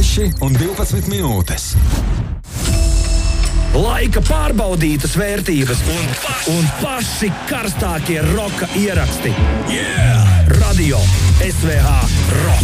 6,12 Laika pārbaudītas vērtības un paši karstākie roka ieraksti. Radio SVH Rock.